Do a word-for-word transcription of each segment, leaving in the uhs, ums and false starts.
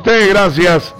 ustedes, gracias.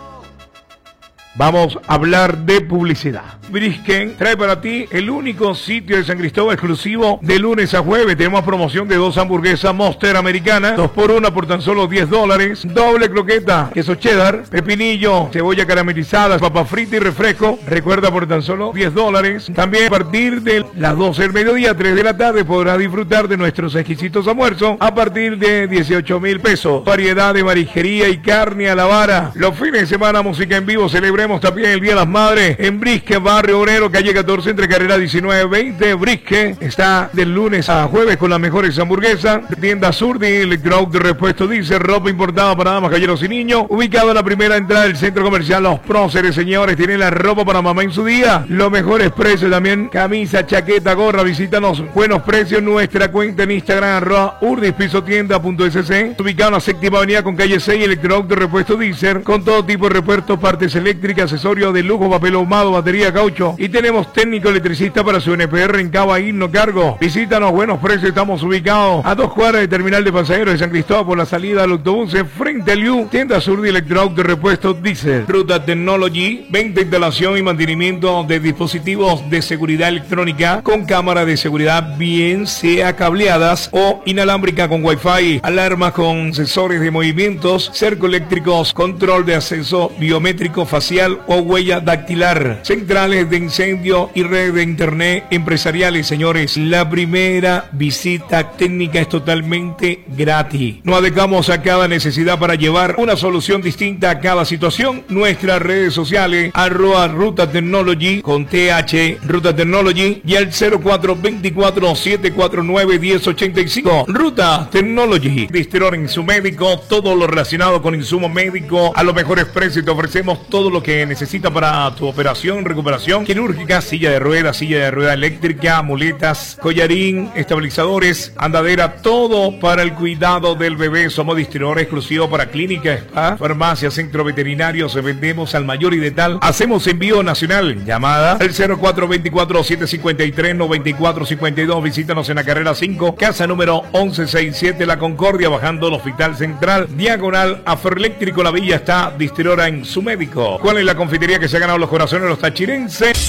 Vamos a hablar de publicidad. Brisken trae para ti el único sitio de San Cristóbal exclusivo de lunes a jueves. Tenemos promoción de dos hamburguesas Monster americanas, dos por una por tan solo diez dólares. Doble croqueta, queso cheddar, pepinillo, cebolla caramelizada, papa frita y refresco. Recuerda, por tan solo diez dólares. También a partir de las doce del mediodía, tres de la tarde, podrás disfrutar de nuestros exquisitos almuerzos a partir de dieciocho mil pesos. Variedad de marijería y carne a la vara. Los fines de semana, música en vivo. Celebremos también el Día de las Madres en Brisken, Barrio Obrero, calle catorce, entre carrera diecinueve veinte. Brisken está del lunes a jueves con las mejores hamburguesas. Tienda Surdi, Electroauto de repuesto diésel, ropa importada para damas, caballeros y niños. Ubicado en la primera entrada del centro comercial Los Próceres, señores. Tienen la ropa para mamá en su día. Los mejores precios también. Camisa, chaqueta, gorra. Visítanos. Buenos precios. Nuestra cuenta en Instagram, arroba urdis piso tienda punto es ce. Ubicado en la séptima avenida con calle seis, Electroauto de repuesto diésel. Con todo tipo de repuestos, partes eléctricas, accesorios de lujo, papel ahumado, batería, caucho. Y tenemos técnico electricista para su N P R en Cava y no cargo. Visítanos, buenos precios. Estamos ubicados a dos cuadras del terminal de pasajeros de San Cristóbal por la salida del autobús, frente al U. Tienda Sur de Electroauto de repuesto diésel. Ruta Technology, venta, instalación y mantenimiento de dispositivos de seguridad electrónica con cámara de seguridad, bien sea cableadas o inalámbrica con Wi-Fi, alarmas con sensores de movimientos, cerco eléctricos, control de acceso biométrico facial o huella dactilar, centrales de incendio y red de internet empresariales, señores. La primera visita técnica es totalmente gratis. Nos adecuamos a cada necesidad para llevar una solución distinta a cada situación. Nuestras redes sociales, arroba Ruta Technology con T H, Ruta Technology, y al cero cuatro veinticuatro, setecientos cuarenta y nueve, diez ochenta y cinco. Ruta Technology. Distribuidor en su médico, todo lo relacionado con insumo médico a los mejores precios. Te ofrecemos todo lo que necesita para tu operación, recuperación quirúrgica, silla de ruedas, silla de rueda eléctrica, muletas, collarín, estabilizadores, andadera, todo para el cuidado del bebé. Somos distribuidor exclusivo para clínicas, spa, farmacias, centros veterinarios. Vendemos al mayor y de tal. Hacemos envío nacional. Llamada al cero cuatro veinticuatro, setecientos cincuenta y tres, noventa y cuatro cincuenta y dos. Visítanos en la carrera cinco, casa número once sesenta y siete, La Concordia, bajando el Hospital Central, diagonal a Ferroeléctrico La Villa. Está distribuidora en su médico. ¿Cuál es la confitería que se ha ganado los corazones de los tachirenses?